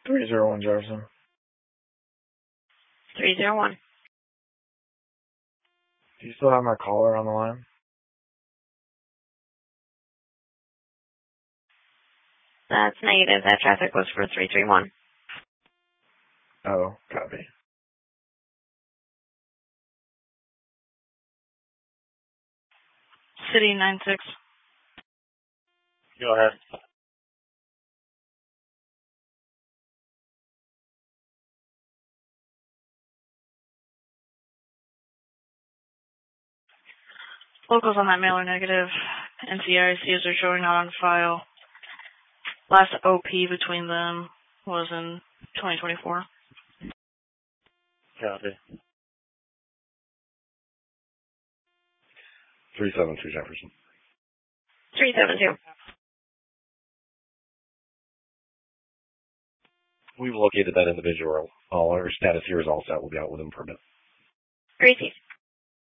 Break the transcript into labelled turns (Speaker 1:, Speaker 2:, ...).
Speaker 1: 301 Jefferson.
Speaker 2: 301.
Speaker 1: Do you still have my caller on the line?
Speaker 2: That's negative. That traffic was for 331.
Speaker 1: Oh, copy.
Speaker 3: City 96.
Speaker 1: Go ahead.
Speaker 3: Locals on that mailer negative. NCICs are showing out on file. Last OP between them was in 2024.
Speaker 1: Copy. 372 Jefferson.
Speaker 2: 372.
Speaker 1: We've located that individual. All our status here is all set. We'll be out with him for a bit.
Speaker 2: Received.